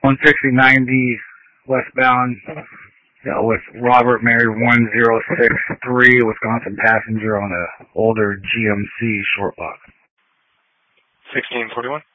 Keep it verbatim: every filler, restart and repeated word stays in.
one sixty ninety westbound. Yeah, with Robert Mary one zero six three, Wisconsin passenger on a older G M C short block. sixteen forty-one.